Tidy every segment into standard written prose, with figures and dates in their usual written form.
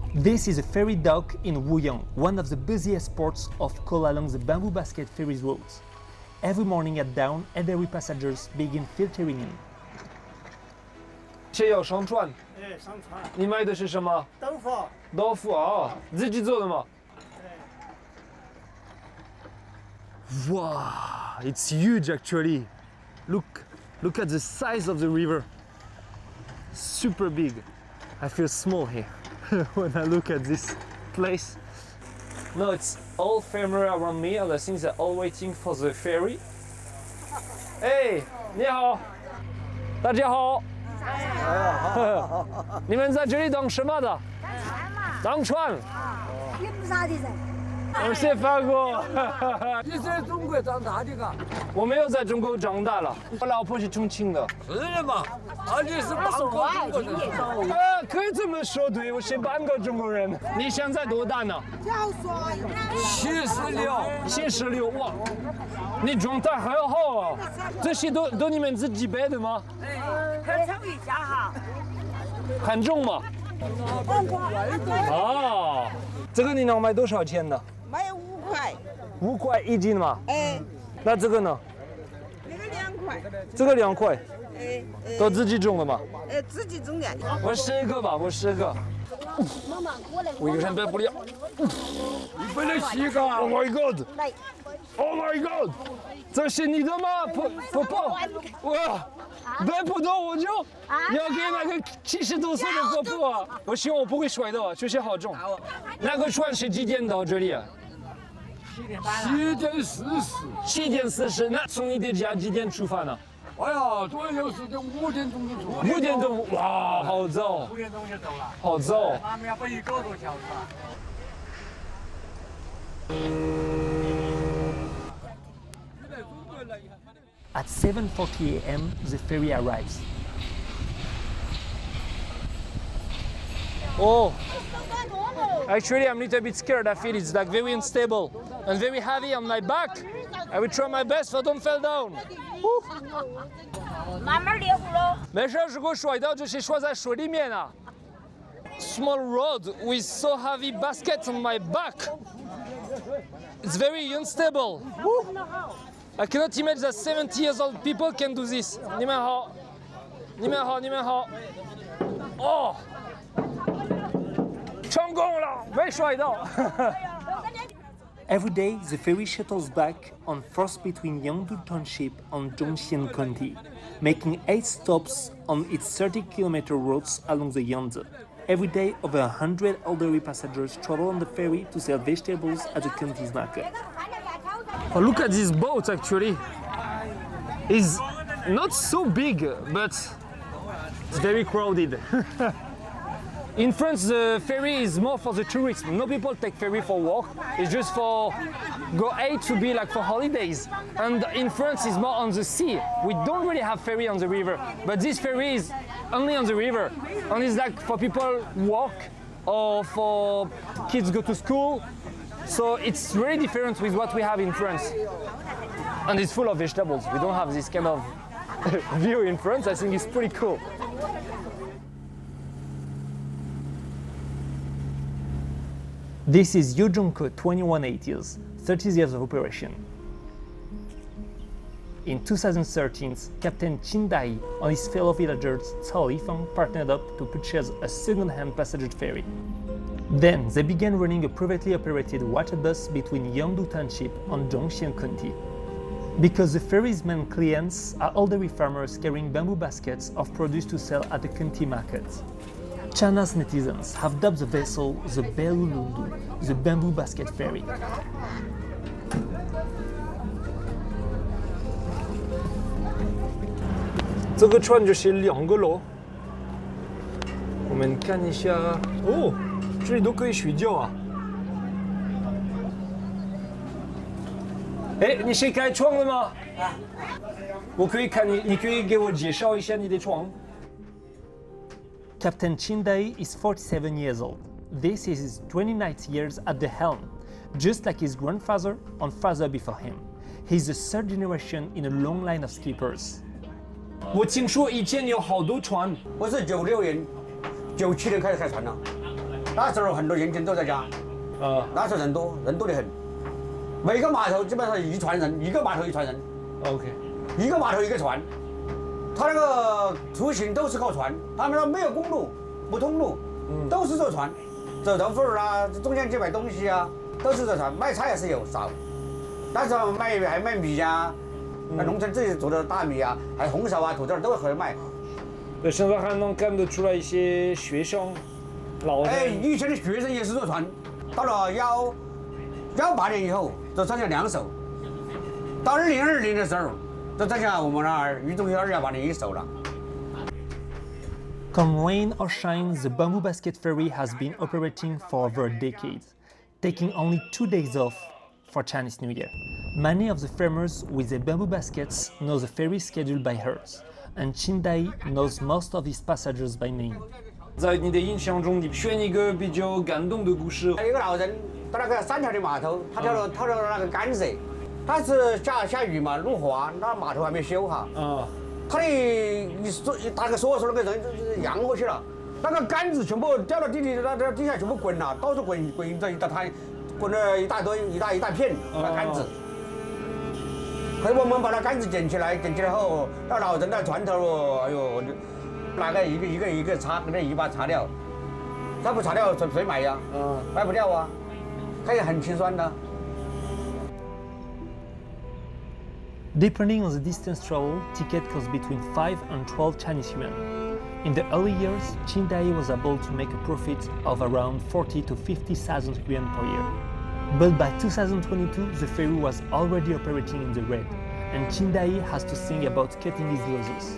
This is a ferry dock in Wuyang, one of the busiest ports of Koh along the Bamboo Basket ferries routes. Every morning at dawn, elderly passengers begin filtering in. 这要上船？ 哎，上船。 你买的是什么？ 豆腐。 豆腐啊，自己做的吗？Wow, it's huge actually. Look at the size of the river. Super big. I feel small here when I look at this place. No, it's all family around me, and I think they're all waiting for the ferry. Hey, 你好，大家好。你们在这里当什么的？当船。 你不啥的人？ 我是法国。 你是在中国长大的嘎？ 我没有在中国长大了，我老婆是重庆的。 是的嘛，你是半个中国人。 可以这么说，对，我是半个中国人。你现在多大呢？76，76，哇！你状态很好啊。这些都你们自己背的吗？ 可瞅一下哈。 很重吗？啊，这个你能卖多少钱呢？ 卖5块。 5块1斤吗？ 哎。 那这个呢？ 那个2块。 这个2块。 哎。 都自己种的吗？ 自己种的。 我10个吧，我10个。我有点背不了。 你背了7个。 Oh my god! Oh my god! 这是你的吗？不，哇！背不动我就要给那个70多岁的婆婆。我希望我不会摔的，确实好重。那个船是几点到这里啊 7点40。 7点40，那从你的家几点出发呢？ 哎呀，左右是5点钟就出发。 5点钟，哇，好早。 5点钟就走了。 好早。 他们要背1个多小时。 At 7:40 a.m., the ferry arrives. Oh, actually, I'm a little bit scared. I feel it's like very unstable and very heavy on my back. I will try my best, so don't fall down. 慢慢溜喽。 没事，如果摔倒就是摔在水里面啊。Small road with so heavy basket on my back. It's very unstable. I cannot imagine that 70 years old people can do this. 你们好，你们好，你们好。哦，成功了，没摔倒。 Every day, the ferry shuttles back on first between Yangdu Township and Zhongxian County, making 8 stops on its 30-kilometer routes along the Yangtze. Every day, over 100 elderly passengers travel on the ferry to sell vegetables at the county's market. Oh, look at this boat, actually. It's not so big, but it's very crowded. In France, the ferry is more for the tourists. No people take ferry for work. It's just for go A to B, like for holidays. And in France, it's more on the sea. We don't really have ferry on the river, but this ferry is only on the river. And it's like for people walk or for kids go to school. So it's really different with what we have in France. And it's full of vegetables. We don't have this kind of view in France. I think it's pretty cool. This is Yuzhongke 2180s, 30 years of operation. In 2013, Captain Qin Dai and his fellow villagers Cao Lifeng partnered up to purchase a second-hand passenger ferry. Then they began running a privately operated water bus between Yangdu Township and Zhongxian County. Because the ferry's main clients are elderly farmers carrying bamboo baskets of produce to sell at the county market. China's netizens have dubbed the vessel the Belulundu, the bamboo basket ferry. This船就是2个楼。我们看一下，哦，这里都可以睡觉啊。哎，你是开窗的吗？我可以看你，你可以给我介绍一下你的床。 Captain Qin Dai is 47 years old. This is his 29th years at the helm, just like his grandfather and father before him. He's the third generation in a long line of skippers. 我听说以前有好多船。 我是96年、97年开始开船了。 那时候很多年轻人都在家，那时候人多得很，每个码头基本上一船人，一个码头一船人 OK， 一个码头一个船，他那个出行都是靠船，他们那没有公路，不通路，都是坐船，走豆腐啊，中间去买东西啊，都是坐船，卖菜也是有少，那时候还卖米呀，那农村自己做的大米啊，还有红苕啊、土豆都会回来卖。 对，现在还能看得出来一些学生，老人。 哎，以前的学生也是坐船，到了18年以后，就剩下2艘。到2020的时候，就剩下我们那儿渝中园2801艘了。 Come rain or shine, the Bamboo Basket Ferry has been operating for over a decade, taking only 2 days off for Chinese New Year. Many of the farmers with their bamboo baskets know the ferry schedule by heart, and Qindai knows most of its passengers by name. 在你的印象中，你选一个比较感动的故事。 有一个老人到那个3条的码头，他跳到那个杆子，他是下雨嘛，路滑，那码头还没修哈。他的打个所有那个人就是扬过去了，那个杆子全部掉到地里，那地下全部滚了，到处滚着一大滩，滚了一大堆一大片那杆子。后来我们把那杆子捡起来后，那老人在船头，哎呦，拿个一个擦，给那一把擦掉，他不擦掉谁买呀？卖不掉啊，他也很心酸的。 Depending on the distance traveled, ticket costs between 5 and 12 Chinese yuan. In the early years, Qindai was able to make a profit of around 40 to 50,000 yuan per year. But by 2022, the ferry was already operating in the red, and Qindai has to think about cutting its losses.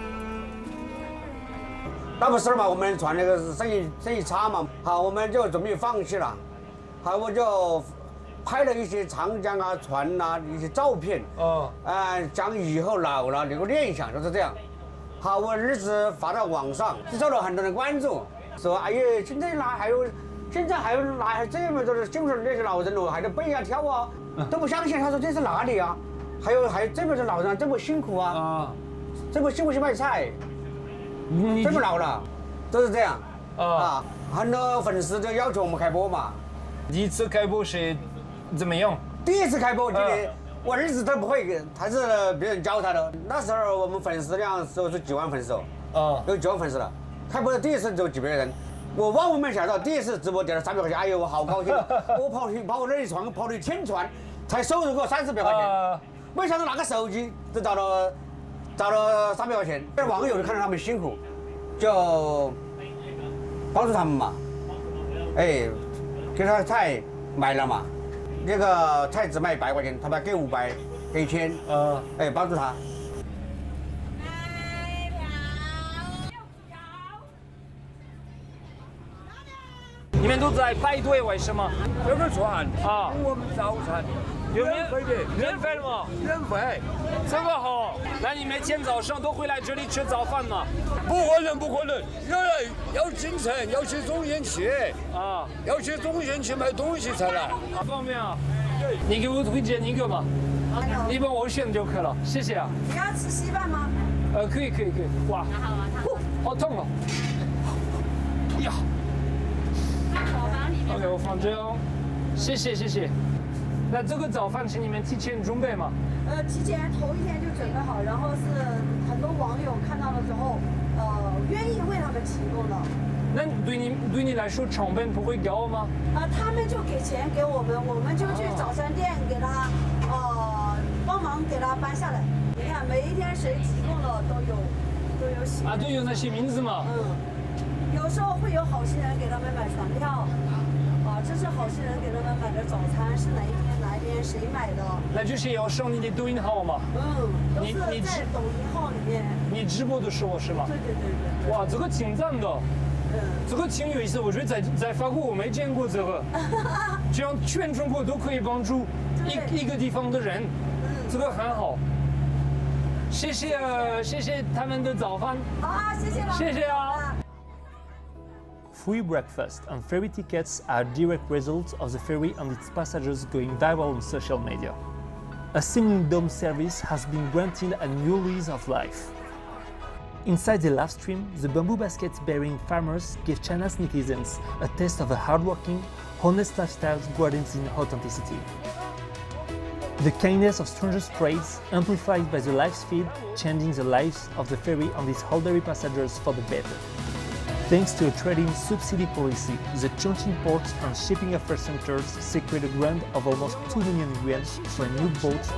那不是嘛，我们船那个是生意差嘛，好，我们就准备放弃了，好，我就拍了一些长江啊、船啊一些照片，讲以后老了那个念想就是这样。好，我儿子发到网上，受到很多人关注，说哎呀，现在还有这么多的就是那些老人哦，还在背啊跳啊，都不相信。他说这是哪里啊？还有这么多老人这么辛苦啊，这么辛苦去卖菜，这么老了，都是这样啊。很多粉丝就要求我们开播嘛。 第一次开播是怎么样？ 第一次开播，我儿子都不会，他是别人教他的。那时候我们粉丝量都是几万粉丝有几万粉丝了。开播的第一次就几百人，我万万没想到第一次直播点了300块钱，哎呦，我好高兴！我跑我那一船跑了1天船，才收入过30百块钱。没想到拿个手机就找了300块钱。那网友就看到他们辛苦，就帮助他们嘛，哎，给他菜买了嘛。那个菜只卖100块钱，他们给500，给1000，哎，帮助他。 你们都在排队为什么？ 这个船啊，我们早餐有免费的， 免费的吗？ 免费。 这个好，那你每天早上都会来这里吃早饭吗？ 不可能，要进城，要去中原去要去中原去买东西才来。 方便啊，你给我推荐一个吧，你帮我选就可以了，谢谢啊。 你要吃稀饭吗？ 可以。哇，好痛哦！呀。OK， 我放这哦，谢谢。那这个早饭请你们提前准备吗？ 提前头一天就准备好，然后是很多网友看到了之后，愿意为他们提供的。 那对你来说成本不会高吗？ 他们就给钱给我们，我们就去早餐店给他，帮忙给他搬下来。你看每一天谁提供的都有写。 都有那些名字吗？ 有时候会有好心人给他们买船票。这是好心人给他们买的早餐，是哪一天哪一天谁买的？ 那就是要上你的抖音号吗？ 都是在抖音号里面。你直播的时候是吗？ 对。 哇，这个挺赞的。这个挺有意思，我觉得在法国我没见过这个，这样全中国都可以帮助一个地方的人，这个很好。谢谢他们的早饭。 好， 谢谢啊。 Free breakfast and ferry tickets are direct results of the ferry and its passengers going viral on social media. A singing dome service has been granted a new lease of life. Inside the live stream, the bamboo baskets bearing farmers give China's netizens a taste of a hardworking, honest lifestyle grounded in authenticity. The kindness of strangers' praise, amplified by the live feed, changing the lives of the ferry and its elderly passengers for the better. Thanks to a trading subsidy policy, the Chongqing Port and Shipping Affairs Centers secured a grant of almost 2 million yuan for a new boat